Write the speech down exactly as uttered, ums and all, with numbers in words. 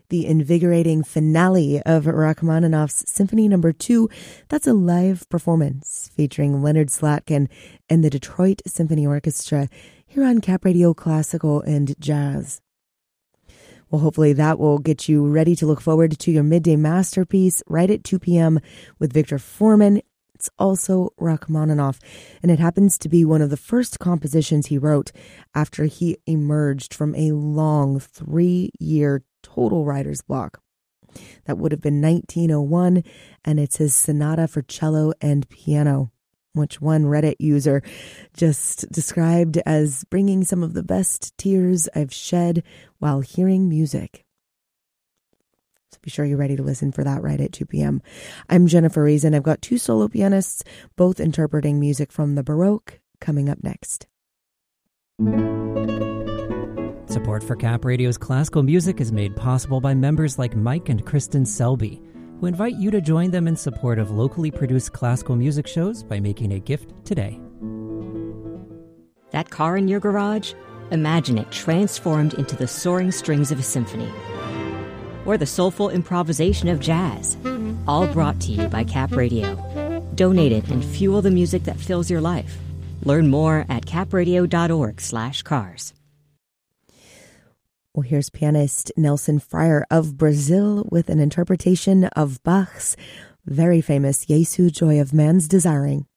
the invigorating finale of Rachmaninoff's Symphony Number Two. That's a live performance featuring Leonard Slatkin and the Detroit Symphony Orchestra here on Cap Radio Classical and Jazz. Well, hopefully that will get you ready to look forward to your midday masterpiece right at two p.m. with Victor Foreman. It's also Rachmaninoff, and it happens to be one of the first compositions he wrote after he emerged from a long three-year total writer's block. That would have been nineteen oh one, and it's his Sonata for Cello and Piano, which one Reddit user just described as bringing some of the best tears I've shed while hearing music. So be sure you're ready to listen for that right at two p.m. I'm Jennifer Reason. I've got two solo pianists, both interpreting music from the Baroque, coming up next. Support for Cap Radio's classical music is made possible by members like Mike and Kristen Selby, who invite you to join them in support of locally produced classical music shows by making a gift today. That car in your garage? Imagine it transformed into the soaring strings of a symphony. Or the soulful improvisation of jazz. All brought to you by Cap Radio. Donate it and fuel the music that fills your life. Learn more at capradio.org slash cars. Well, here's pianist Nelson Fryer of Brazil with an interpretation of Bach's very famous Jesu, Joy of Man's Desiring.